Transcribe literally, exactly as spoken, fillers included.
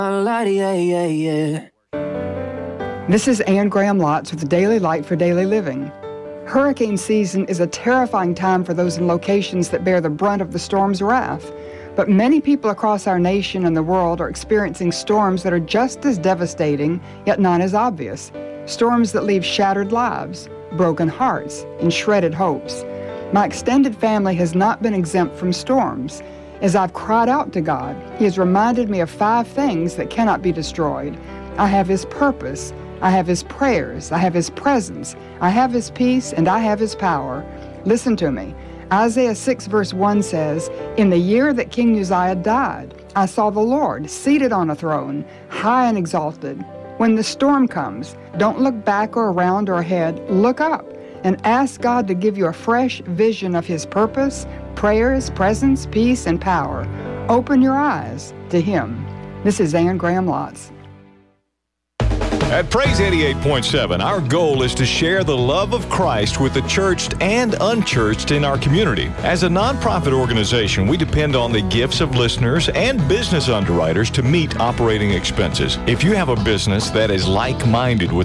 Yeah, yeah, yeah. This is Ann Graham Lotz with the Daily Light for Daily Living. Hurricane season is a terrifying time for those in locations that bear the brunt of the storm's wrath. But many people across our nation and the world are experiencing storms that are just as devastating, yet not as obvious. Storms that leave shattered lives, broken hearts, and shredded hopes. My extended family has not been exempt from storms. As I've cried out to God, He has reminded me of five things that cannot be destroyed. I have His purpose, I have His prayers, I have His presence, I have His peace, and I have His power. Listen to me. Isaiah six verse one says, "In the year that King Uzziah died, I saw the Lord seated on a throne, high and exalted." When the storm comes, don't look back or around or ahead. Look up and ask God to give you a fresh vision of His purpose, prayers, presence, peace, and power. Open your eyes to Him. This is Ann Graham Lotz. At Praise eighty-eight point seven, our goal is to share the love of Christ with the churched and unchurched in our community. As a nonprofit organization, we depend on the gifts of listeners and business underwriters to meet operating expenses. If you have a business that is like-minded with